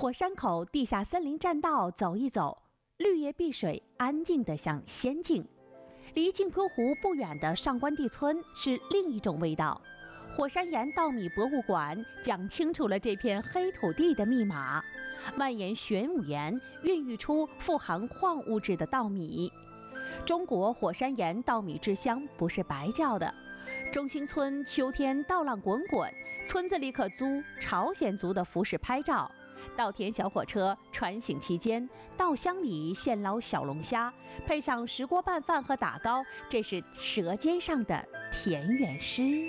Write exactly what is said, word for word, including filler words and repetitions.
火山口地下森林栈道走一走，绿叶碧水，安静得像仙境。离镜泊湖不远的上官地村是另一种味道。火山岩稻米博物馆讲清楚了这片黑土地的密码。万岩玄武岩孕育出富含矿物质的稻米。中国火山岩稻米之乡不是白叫的。中兴村秋天稻浪滚滚，村子里可租朝鲜族的服饰拍照。稻田小火车穿行期间，稻香里现捞小龙虾，配上石锅拌饭和打糕，这是舌尖上的田园诗。